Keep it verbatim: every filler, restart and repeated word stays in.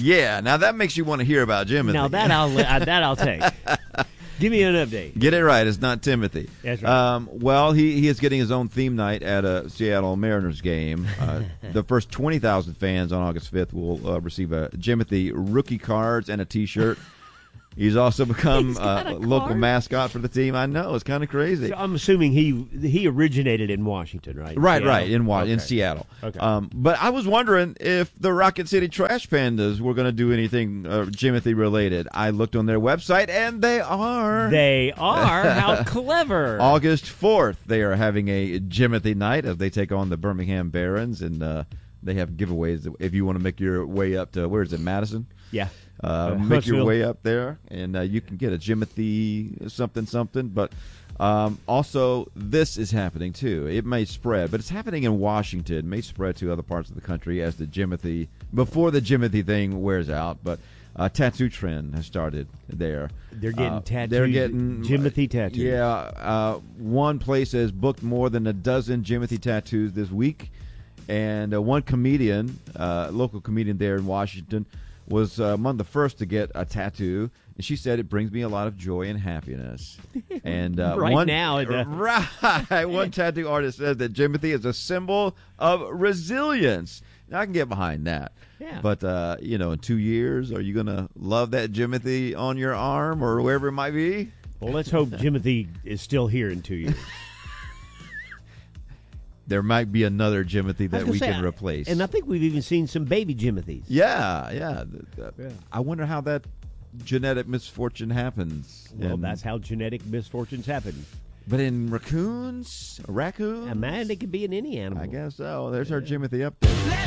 Yeah, now that makes you want to hear about Jimothy. Now that I'll uh, that I'll take. Give me an update. Get it right. It's not Timothy. That's right. Um, well, he, he is getting his own theme night at a Seattle Mariners game. Uh, the first twenty thousand fans on August fifth will uh, receive a Jimothy rookie cards and a T-shirt. He's also become He's uh, got a a local card? mascot for the team. I know. It's kind of crazy. So I'm assuming he he originated in Washington, right? Right, Seattle? right, in Wa- in Okay. Seattle. Okay. Um, but I was wondering if the Rocket City Trash Pandas were going to do anything uh, Jimothy related. I looked on their website, and they are. They are. How clever. August fourth, they are having a Jimothy night as they take on the Birmingham Barons, and uh, they have giveaways if you want to make your way up to, where is it, Madison? Yeah. Uh, Uh, make your Huntsville. way up there, and uh, you can get a Jimothy something something. But um, also, this is happening too. It may spread, but it's happening in Washington. It may spread to other parts of the country as the Jimothy before the Jimothy thing wears out. But a tattoo trend has started there. They're getting Uh, tattoos. They're getting Jimothy tattoos. Yeah, uh, one place has booked more than a dozen Jimothy tattoos this week, and uh, one comedian, uh, local comedian there in Washington, was uh, among the first to get a tattoo, and she said it brings me a lot of joy and happiness. And uh, Right one, now, it does. right, one tattoo artist says that Jimothy is a symbol of resilience. Now, I can get behind that. Yeah. But uh, you know, in two years, are you going to love that Jimothy on your arm or wherever it might be? Well, let's hope Jimothy is still here in two years. There might be another Jimothy I was that gonna we say, can replace. And I think we've even seen some baby Jimothys. yeah, yeah. The- the- Yeah. I wonder how that genetic misfortune happens. Well, And- that's how genetic misfortunes happen. But in raccoons, raccoons, And man, it could be in any animal. I guess so. There's our Jimothy update.